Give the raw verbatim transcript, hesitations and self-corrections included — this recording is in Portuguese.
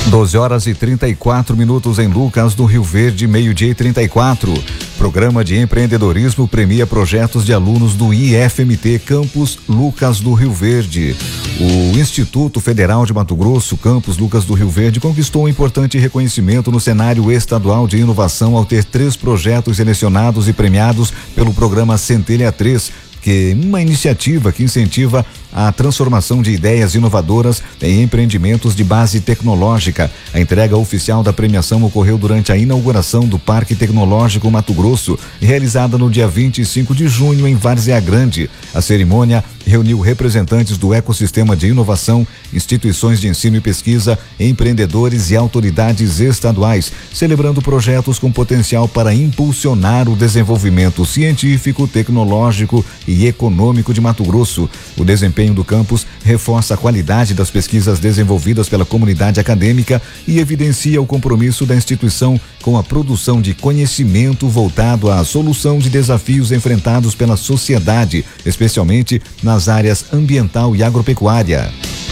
doze horas e trinta e quatro minutos em Lucas do Rio Verde, meio-dia e trinta e quatro. Programa de empreendedorismo premia projetos de alunos do I F M T Campus Lucas do Rio Verde. O Instituto Federal de Mato Grosso, Campus Lucas do Rio Verde, conquistou um importante reconhecimento no cenário estadual de inovação ao ter três projetos selecionados e premiados pelo programa Centelha três, que é uma iniciativa que incentiva a transformação de ideias inovadoras em empreendimentos de base tecnológica. A entrega oficial da premiação ocorreu durante a inauguração do Parque Tecnológico Mato Grosso, realizada no dia vinte e cinco de junho em Várzea Grande. A cerimônia reuniu representantes do ecossistema de inovação, instituições de ensino e pesquisa, empreendedores e autoridades estaduais, celebrando projetos com potencial para impulsionar o desenvolvimento científico, tecnológico e econômico de Mato Grosso. O desempenho do campus reforça a qualidade das pesquisas desenvolvidas pela comunidade acadêmica e evidencia o compromisso da instituição com a produção de conhecimento voltado à solução de desafios enfrentados pela sociedade, especialmente nas áreas ambiental e agropecuária.